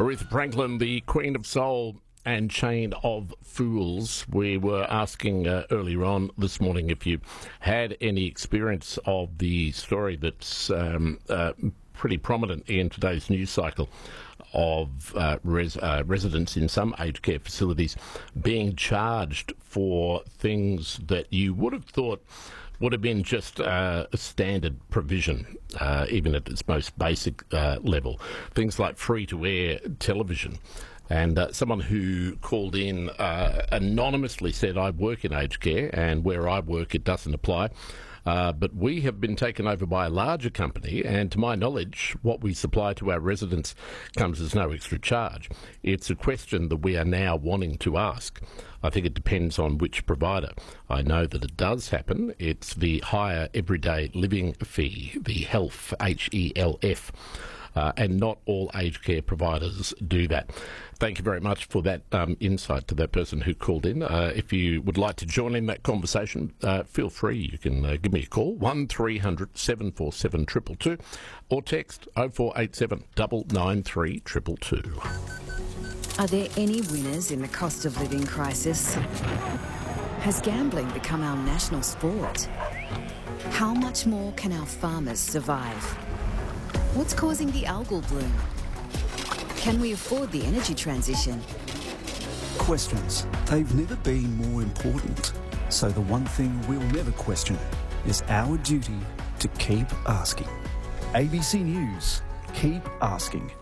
Aretha Franklin, the Queen of Soul and Chain of Fools. We were asking earlier on this morning if you had any experience of the story that's pretty prominent in today's news cycle of residents in some aged care facilities being charged for things that you would have thought would have been just a standard provision, even at its most basic level. Things like free-to-air television. And someone who called in anonymously said, I work in aged care, and where I work it doesn't apply. But we have been taken over by a larger company, and to my knowledge, what we supply to our residents comes as no extra charge. It's a question that we are now wanting to ask. I think it depends on which provider. I know that it does happen. It's the higher everyday living fee, the HELF, H-E-L-F. And not all aged care providers do that. Thank you very much for that insight to that person who called in. If you would like to join in that conversation, feel free. You can give me a call, 1300 747 222, or text 0487 993 222. Are there any winners in the cost of living crisis? Has gambling become our national sport? How much more can our farmers survive? What's causing the algal bloom? Can we afford the energy transition? Questions. They've never been more important. So the one thing we'll never question is our duty to keep asking. ABC News. Keep asking.